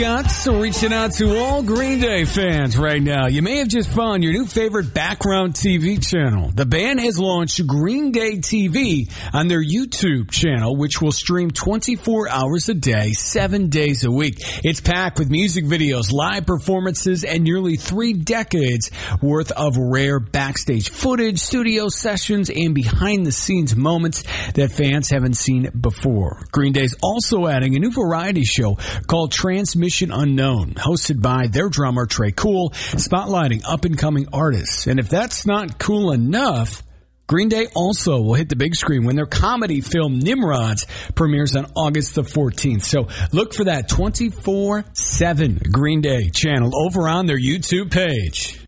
So reaching out to all Green Day fans right now. You may have just found your new favorite background TV channel. The band has launched Green Day TV on their YouTube channel, which will stream 24 hours a day, 7 days a week. It's packed with music videos, live performances, and nearly 3 decades worth of rare backstage footage, studio sessions, and behind-the-scenes moments that fans haven't seen before. Green Day's also adding a new variety show called Transmission Unknown, hosted by their drummer Trey Cool, spotlighting up-and-coming artists. And if that's not cool enough, Green Day also will hit the big screen when their comedy film Nimrods premieres on August the 14th. So look for that 24/7 Green Day channel over on their YouTube page.